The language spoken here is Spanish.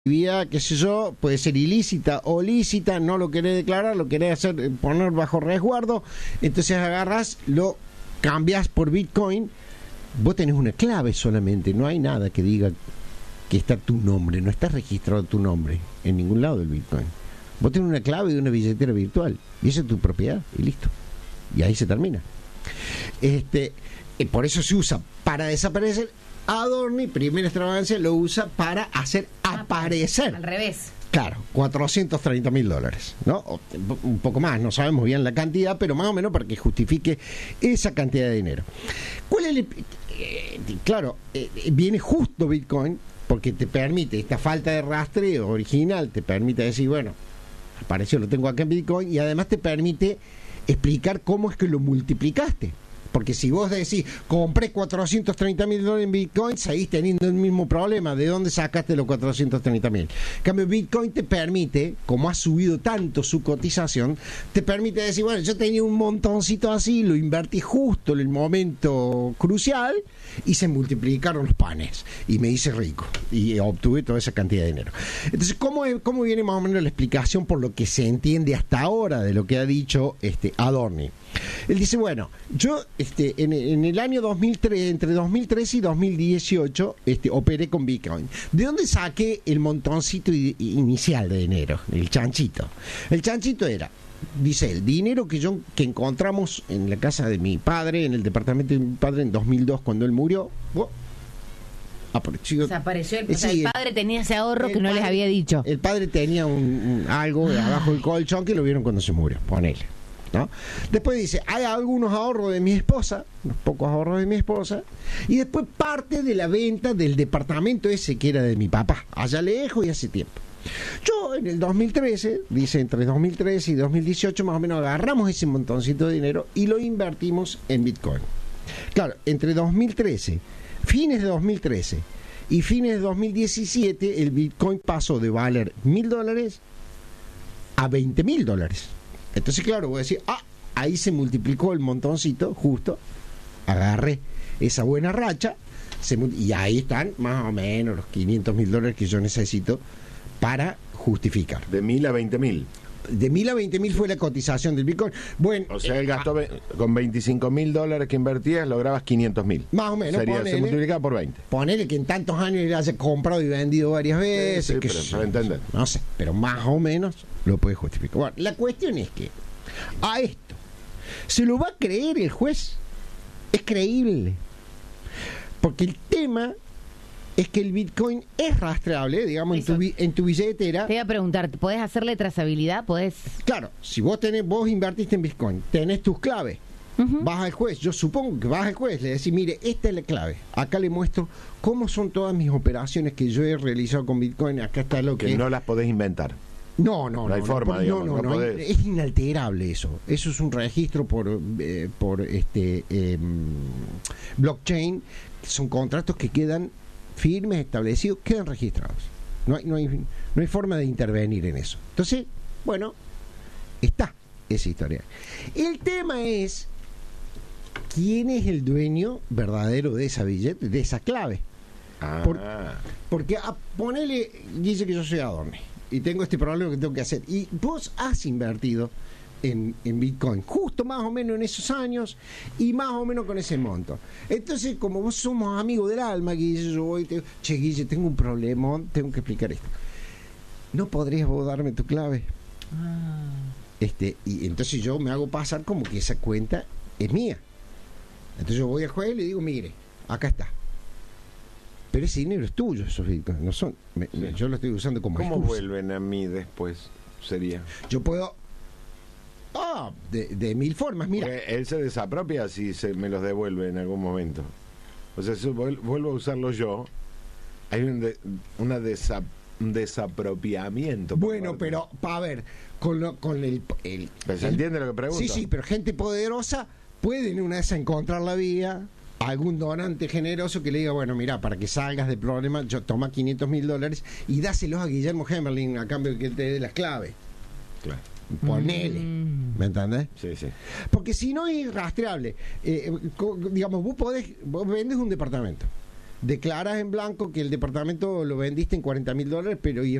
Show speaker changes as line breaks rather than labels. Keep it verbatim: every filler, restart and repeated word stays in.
actividad, qué sé yo, puede ser ilícita o lícita, no lo querés declarar, lo querés hacer, poner bajo resguardo, entonces agarrás, lo cambias por Bitcoin, vos tenés una clave solamente, no hay nada que diga que está tu nombre, no está registrado tu nombre en ningún lado del Bitcoin. Vos tenés una clave de una billetera virtual y esa es tu propiedad y listo. Y ahí se termina. Este, y por eso se usa para desaparecer. Adorni, primera extravagancia, lo usa para hacer aparecer.
Al revés.
Claro, cuatrocientos treinta mil dólares, ¿no? O, un poco más, no sabemos bien la cantidad, pero más o menos para que justifique esa cantidad de dinero. ¿Cuál es el, eh, claro, eh, viene justo Bitcoin porque te permite, esta falta de rastreo original, te permite decir, bueno, apareció, lo tengo acá en Bitcoin, y además te permite explicar cómo es que lo multiplicaste. Porque si vos decís, compré cuatrocientos treinta mil dólares en Bitcoin, seguís teniendo el mismo problema. ¿De dónde sacaste los cuatrocientos treinta mil? En cambio, Bitcoin te permite, como ha subido tanto su cotización, te permite decir, bueno, yo tenía un montoncito así, lo invertí justo en el momento crucial y se multiplicaron los panes. Y me hice rico. Y obtuve toda esa cantidad de dinero. Entonces, ¿cómo, cómo viene más o menos la explicación por lo que se entiende hasta ahora de lo que ha dicho este Adorni? Él dice, bueno, yo este, en, en el año dos mil tres, entre dos mil trece y dos mil dieciocho, este, operé con Bitcoin. ¿De dónde saqué el montoncito i- inicial de dinero? El chanchito. El chanchito era, dice el dinero que yo que encontramos en la casa de mi padre, en el departamento de mi padre en dos mil dos cuando él murió. Oh, apareció,
Desapareció el,
eh,
o sea,
sí,
el padre tenía ese ahorro
el
que no
padre,
les había dicho.
El padre tenía un, un, algo de abajo del colchón que lo vieron cuando se murió, ponele, ¿no? Después dice, hay algunos ahorros de mi esposa, unos pocos ahorros de mi esposa, y después parte de la venta del departamento ese que era de mi papá, allá lejos y hace tiempo. Yo en el dos mil trece, dice entre dos mil trece y dos mil dieciocho, más o menos agarramos ese montoncito de dinero y lo invertimos en Bitcoin. Claro, entre dos mil trece, fines de dos mil trece y fines de dos mil diecisiete, el Bitcoin pasó de valer mil dólares a veinte mil dólares. Entonces, claro, voy a decir, ah, ahí se multiplicó el montoncito, justo, agarré esa buena racha, se, y ahí están más o menos los quinientos mil dólares que yo necesito para justificar.
De mil a veinte mil.
De mil a veinte mil fue la cotización del Bitcoin. Bueno,
O sea, él
eh,
gastó
ah,
ve- con veinticinco mil dólares que invertías, lograbas quinientos mil.
más o menos,
Sería,
ponele,
se multiplicaba por veinte.
ponele que en tantos años él haya comprado y vendido varias veces.
Sí, sí,
que
pero
eso-
para entender.
No sé, pero más o menos lo puede justificar. Bueno, la cuestión es que a esto se lo va a creer el juez. Es creíble. Porque el tema es que el Bitcoin es rastreable, digamos, en tu, bi- en tu billetera.
Te iba a preguntar, ¿podés hacerle trazabilidad? ¿Podés?
Claro, si vos tenés, vos invertiste en Bitcoin, tenés tus claves,
Ujú.
vas al juez, yo supongo que vas al juez, le decís, mire, esta es la clave, acá le muestro cómo son todas mis operaciones que yo he realizado con Bitcoin, acá está lo que...
Que no las podés inventar.
No, no, no.
No hay forma,
por-
digamos,
no,
no
no,
podés.
es inalterable eso. Eso es un registro por, eh, por este eh, blockchain, son contratos que quedan firmes, establecidos, quedan registrados. No hay, no hay, no hay forma de intervenir en eso. Entonces, bueno, está esa historia. El tema es quién es el dueño verdadero de esa billete, de esa clave.
Ah,
Por- Porque a, ponele, dice que yo soy Adorni y tengo este problema que tengo que hacer. Y vos has invertido en, en Bitcoin, justo más o menos en esos años y más o menos con ese monto. Entonces, como vos somos amigos del alma, Guille, yo voy y te digo, che, Guille, tengo un problemón, tengo que explicar esto. ¿No podrías vos darme tu clave?
Ah.
Este, y entonces yo me hago pasar como que esa cuenta es mía. Entonces yo voy al juez y le digo, mire, acá está. Pero ese dinero es tuyo, esos bitcoins, no son. Me-
Sí.
me- yo lo estoy usando como
¿Cómo
excusa.
vuelven a mí después? Sería.
Yo puedo. Ah, de, de mil formas, mira.
Porque él se desapropia si se me los devuelve en algún momento. O sea, si vuel- vuelvo a usarlo yo, hay un, de- una desa- un desapropiamiento. por
Bueno,
parte.
pero, pa, a ver, con, lo, con el. el-
¿Pero se
el-
entiende lo que pregunto?
Sí, sí, pero gente poderosa puede en una de esas encontrar la vía. Algún donante generoso que le diga, bueno, mira, para que salgas del problema, yo toma quinientos mil dólares y dáselos a Guillermo Hemerling a cambio de que él te dé las claves.
Claro.
Ponele.
Mm.
¿Me entendés?
Sí, sí.
Porque si no es rastreable, eh, co- digamos, vos podés, vos vendes un departamento, declaras en blanco que el departamento lo vendiste en cuarenta mil dólares, pero